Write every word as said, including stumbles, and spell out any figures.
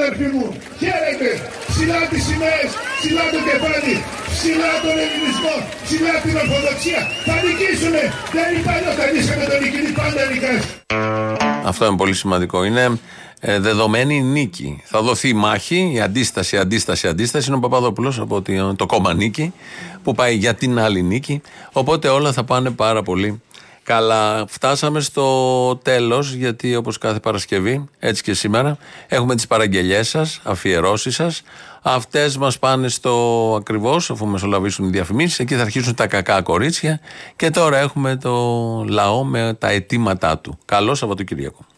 αδερφοί μου, χαίρετε, ψηλά τις σημαίες, ψηλά το κεφάλι, ψηλά τον ελληνισμό, ψηλά την ορθοδοξία. Θα νικήσουνε, δεν υπάρχει όταν νίκησαμε τον νικητή, πάντα νικάς. Αυτό είναι πολύ σημαντικό. Είναι ε, δεδομένη νίκη. Θα δοθεί μάχη, η αντίσταση, αντίσταση, αντίσταση. Είναι ο Παπαδόπουλος από το κόμμα Νίκη που πάει για την άλλη νίκη. Οπότε όλα θα πάνε πάρα πολύ καλά. Φτάσαμε στο τέλος, γιατί όπως κάθε Παρασκευή, έτσι και σήμερα, έχουμε τις παραγγελιές σας, αφιερώσεις σας. Αυτές μας πάνε στο ακριβώς, αφού μεσολαβήσουν οι διαφημίσεις. Εκεί θα αρχίσουν τα κακά κορίτσια. Και τώρα έχουμε το λαό με τα αιτήματά του. Καλό Σαββατοκύριακο.